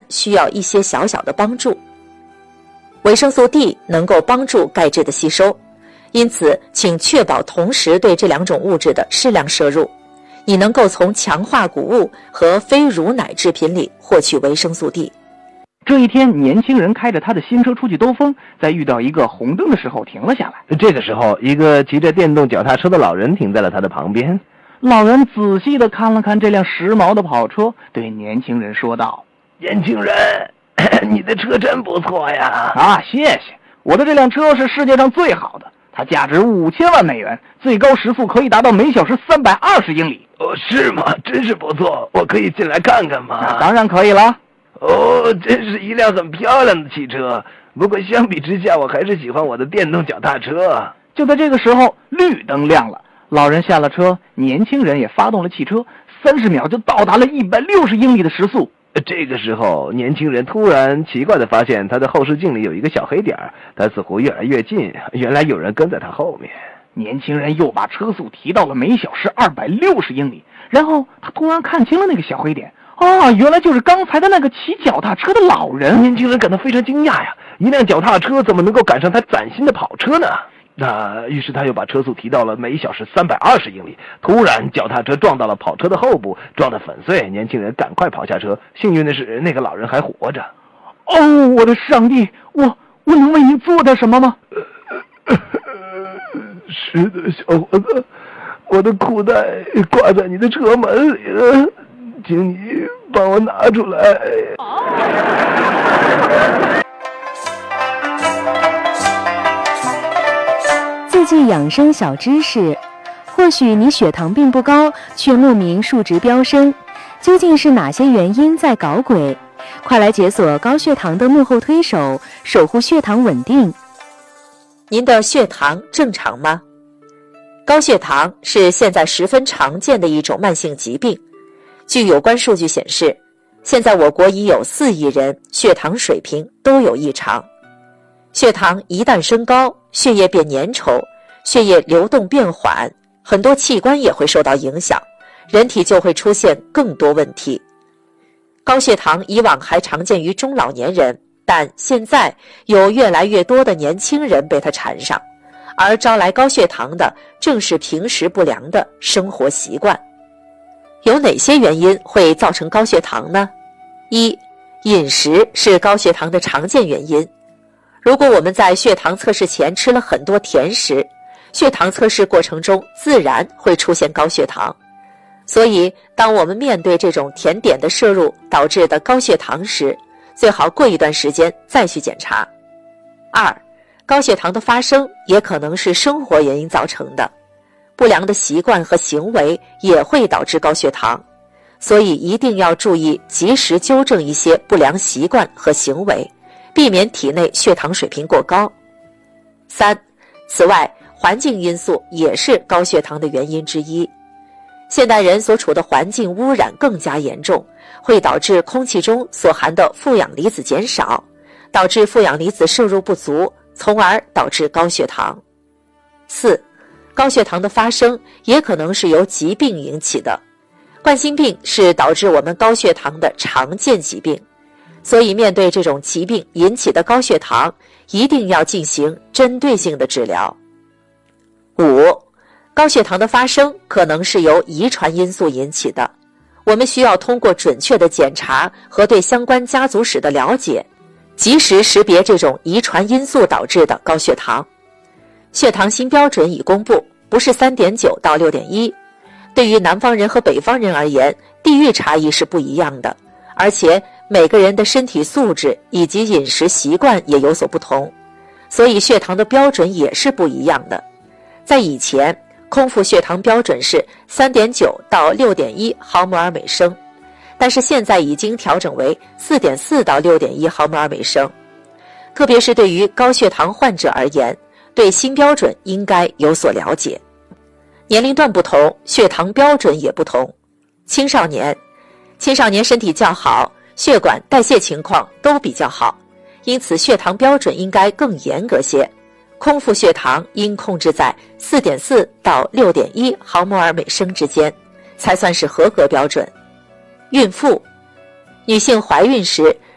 需要一些小小的帮助。维生素 D 能够帮助钙质的吸收，因此请确保同时对这2种物质的适量摄入，你能够从强化谷物和非乳奶制品里获取维生素 D。 这一天，年轻人开着他的新车出去兜风，在遇到一个红灯的时候停了下来。 这个时候，一个骑着电动脚踏车的老人停在了他的旁边。 老人仔细地看了看这辆时髦的跑车，对年轻人说道： 年轻人，你的车真不错呀！ 啊，谢谢，我的这辆车是世界上最好的，它价值5000万美元，最高时速可以达到每小时320英里。 哦，是吗？真是不错，我可以进来看看吗？ 当然可以了。 哦，真是一辆很漂亮的汽车，不过相比之下，我还是喜欢我的电动脚踏车。 就在这个时候，绿灯亮了，老人下了车，年轻人也发动了汽车，30秒就到达了160英里的时速。 这个时候，年轻人突然奇怪地发现他的后视镜里有一个小黑点，他似乎越来越近，原来有人跟在他后面。 年轻人又把车速提到了每小时260英里，然后他突然看清了那个小黑点。原来就是刚才的那个骑脚踏车的老人。 年轻人感到非常惊讶呀，一辆脚踏车怎么能够赶上他崭新的跑车呢？于是他又把车速提到了每小时320英里。突然，脚踏车撞到了跑车的后部，撞得粉碎。年轻人赶快跑下车，幸运的是，那个老人还活着。 哦，我的上帝，我能为您做点什么吗？ 是的，小伙子，我的裤带挂在你的车门里了，请你帮我拿出来。 自记养生小知识，或许你血糖并不高，却莫名数值飙升，究竟是哪些原因在搞鬼？快来解锁高血糖的幕后推手，守护血糖稳定。 您的血糖正常吗？高血糖是现在十分常见的一种慢性疾病。据有关数据显示，现在我国已有4亿人血糖水平都有异常。血糖一旦升高，血液变粘稠，血液流动变缓，很多器官也会受到影响，人体就会出现更多问题。高血糖以往还常见于中老年人，但现在有越来越多的年轻人被它缠上，而招来高血糖的正是平时不良的生活习惯。有哪些原因会造成高血糖呢？一、饮食是高血糖的常见原因。如果我们在血糖测试前吃了很多甜食，血糖测试过程中自然会出现高血糖。所以，当我们面对这种甜点的摄入导致的高血糖时，最好过一段时间再去检查。二、高血糖的发生也可能是生活原因造成的，不良的习惯和行为也会导致高血糖，所以一定要注意及时纠正一些不良习惯和行为，避免体内血糖水平过高。三、此外，环境因素也是高血糖的原因之一。现代人所处的环境污染更加严重，会导致空气中所含的负氧离子减少，导致负氧离子摄入不足，从而导致高血糖。四、高血糖的发生也可能是由疾病引起的。冠心病是导致我们高血糖的常见疾病，所以面对这种疾病引起的高血糖，一定要进行针对性的治疗。五、高血糖的发生可能是由遗传因素引起的，我们需要通过准确的检查和对相关家族史的了解，及时识别这种遗传因素导致的高血糖。血糖新标准已公布，不是 3.9 到 6.1。对于南方人和北方人而言，地域差异是不一样的，而且每个人的身体素质以及饮食习惯也有所不同，所以血糖的标准也是不一样的。在以前，空腹血糖标准是 3.9 到 6.1 毫摩尔每升，但是现在已经调整为 4.4 到 6.1 毫摩尔每升。特别是对于高血糖患者而言，对新标准应该有所了解。年龄段不同，血糖标准也不同。青少年身体较好，血管代谢情况都比较好，因此血糖标准应该更严格些。空腹血糖应控制在 4.4 到 6.1 毫摩尔每升之间，才算是合格标准。孕妇、女性怀孕时